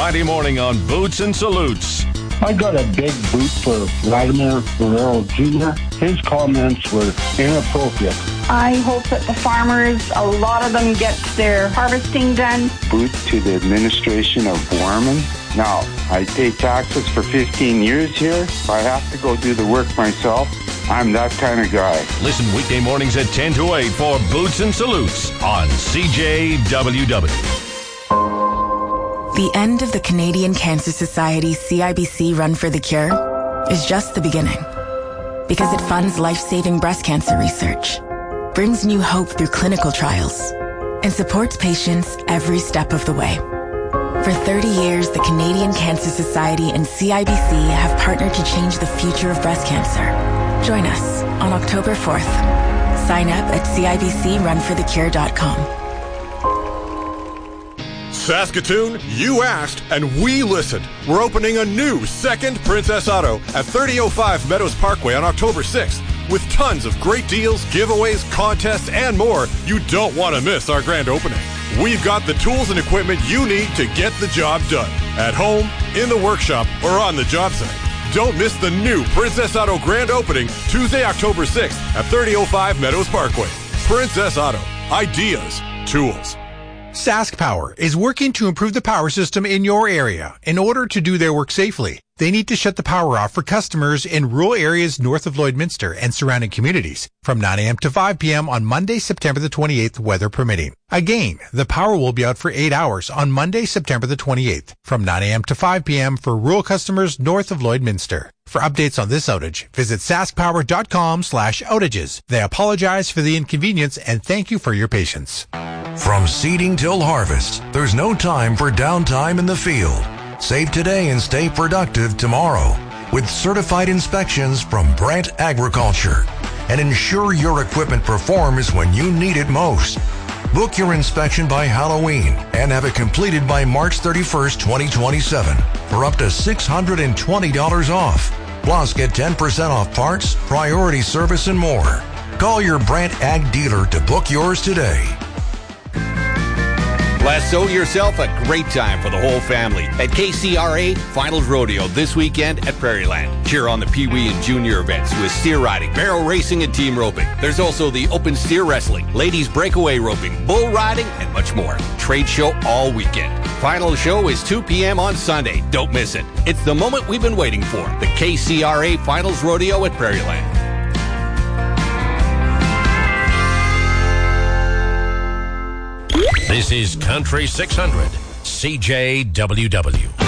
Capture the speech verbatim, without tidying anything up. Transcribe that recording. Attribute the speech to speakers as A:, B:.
A: Friday morning on Boots and Salutes.
B: I got a big boot for Vladimir Guerrero Junior His comments were inappropriate.
C: I hope that the farmers, a lot of them get their harvesting done.
D: Boot to the administration of Warman. Now, I pay taxes for fifteen years here. If I have to go do the work myself, I'm that kind of guy.
A: Listen weekday mornings at ten to eight for Boots and Salutes on C J W W.
E: The end of the Canadian Cancer Society C I B C Run for the Cure is just the beginning. Because it funds life-saving breast cancer research, brings new hope through clinical trials, and supports patients every step of the way. For thirty years, the Canadian Cancer Society and C I B C have partnered to change the future of breast cancer. Join us on October fourth. Sign up at C I B C run for the cure dot com.
F: Saskatoon, you asked, and we listened. We're opening a new second Princess Auto at thirty oh five Meadows Parkway on October sixth. With tons of great deals, giveaways, contests, and more, you don't want to miss our grand opening. We've got the tools and equipment you need to get the job done. At home, in the workshop, or on the job site. Don't miss the new Princess Auto grand opening Tuesday, October sixth at thirty oh five Meadows Parkway. Princess Auto. Ideas. Tools.
G: Sask Power is working to improve the power system in your area in order to do their work safely. They need to shut the power off for customers in rural areas north of Lloydminster and surrounding communities from nine a.m. to five p.m. on Monday, September the twenty-eighth, weather permitting. Again, the power will be out for eight hours on Monday, September the twenty-eighth from nine a.m. to five p.m. for rural customers north of Lloydminster. For updates on this outage, visit saskpower.com slash outages. They apologize for the inconvenience and thank you for your patience.
H: From seeding till harvest, there's no time for downtime in the field. Save today and stay productive tomorrow with certified inspections from Brandt Agriculture. And ensure your equipment performs when you need it most. Book your inspection by Halloween and have it completed by March thirty-first, twenty twenty-seven for up to six hundred twenty dollars off. Plus, get ten percent off parts, priority service, and more. Call your Brandt Ag dealer to book yours today.
I: Lasso yourself a great time for the whole family at K C R A Finals Rodeo this weekend at Prairieland. Cheer on the Pee Wee and Junior events with steer riding, barrel racing, and team roping. There's also the open steer wrestling, ladies breakaway roping, bull riding, and much more. Trade show all weekend. Final show is two p.m. on Sunday. Don't miss it. It's the moment we've been waiting for. The K C R A Finals Rodeo at Prairieland.
A: This is Country six hundred, C J W W.